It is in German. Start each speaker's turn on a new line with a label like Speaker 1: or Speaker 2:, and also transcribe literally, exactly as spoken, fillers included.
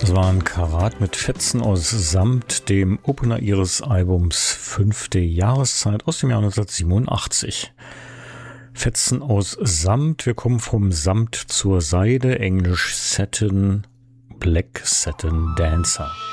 Speaker 1: Das war ein Karat mit Fetzen aus Samt, dem Opener ihres Albums Fünfte Jahreszeit aus dem Jahr neunzehnhundertsiebenundachtzig. Fetzen aus Samt, wir kommen vom Samt zur Seide, englisch Satin, Black Satin Dancer.